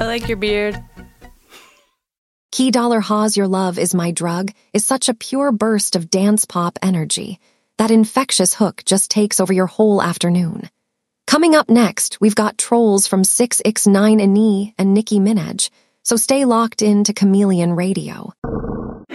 I like your beard. Key Dollar Ha's Your Love Is My Drug is such a pure burst of dance pop energy. That infectious hook just takes over your whole afternoon. Coming up next, we've got trolls from 6ix9ine and Nicki Minaj, so stay locked in to Chameleon Radio.